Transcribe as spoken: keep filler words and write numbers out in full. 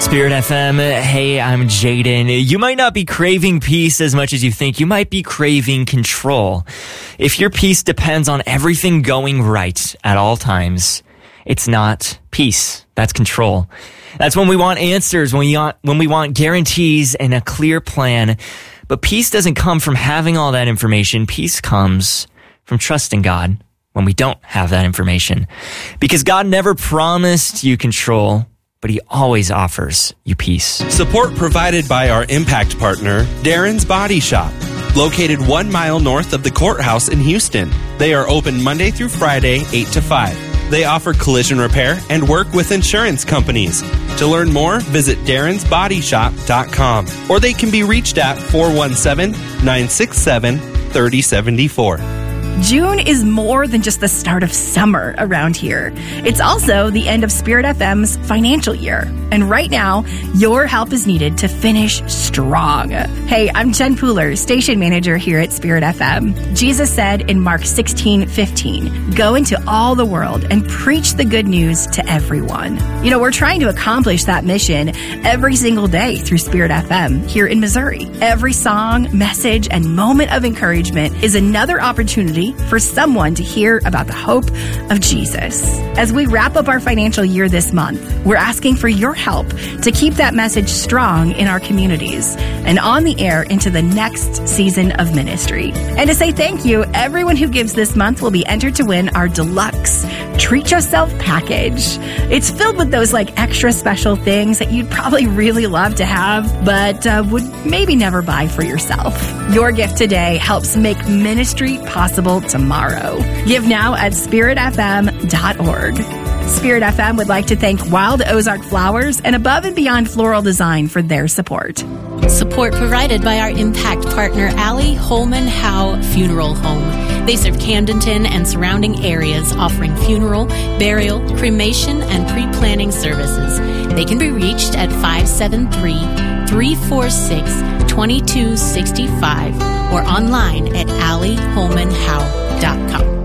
Spirit F M, hey, I'm Jaden. You might not be craving peace as much as you think. You might be craving control. If your peace depends on everything going right at all times, it's not peace. That's control. That's when we want answers, when we want, when we want guarantees and a clear plan. But peace doesn't come from having all that information. Peace comes from trusting God when we don't have that information. Because God never promised you control, but he always offers you peace. Support provided by our impact partner, Darren's Body Shop. Located one mile north of the courthouse in Houston. They are open Monday through Friday, eight to five. They offer collision repair and work with insurance companies. To learn more, visit darrens body shop dot com. Or they can be reached at four one seven, nine six seven, three zero seven four. June is more than just the start of summer around here. It's also the end of Spirit F M's financial year. And right now, your help is needed to finish strong. Hey, I'm Jen Pooler, station manager here at Spirit F M. Jesus said in Mark sixteen fifteen, go into all the world and preach the good news to everyone. You know, we're trying to accomplish that mission every single day through Spirit F M here in Missouri. Every song, message, and moment of encouragement is another opportunity for someone to hear about the hope of Jesus. As we wrap up our financial year this month, we're asking for your help to keep that message strong in our communities and on the air into the next season of ministry. And to say thank you, everyone who gives this month will be entered to win our deluxe Treat Yourself package. It's filled with those like extra special things that you'd probably really love to have, but uh, would maybe never buy for yourself. Your gift today helps make ministry possible tomorrow. Give now at spirit f m dot org. Spirit F M would like to thank Wild Ozark Flowers and Above and Beyond Floral Design for their support. Support provided by our impact partner, Allie Holman Howe Funeral Home. They serve Camdenton and surrounding areas, offering funeral, burial, cremation, and pre-planning services. They can be reached at five seven three, three four six, two two six five or online at allie holman howe dot com.